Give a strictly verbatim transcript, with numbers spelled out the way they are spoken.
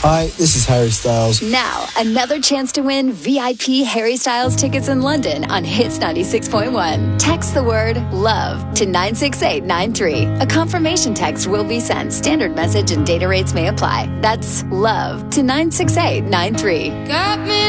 Hi, this is Harry Styles. Now, another chance to win V I P Harry Styles tickets in London on Hits ninety-six point one. Text the word LOVE to nine six eight nine three. A confirmation text will be sent. Standard message and data rates may apply. That's LOVE to nine six eight nine three. Got me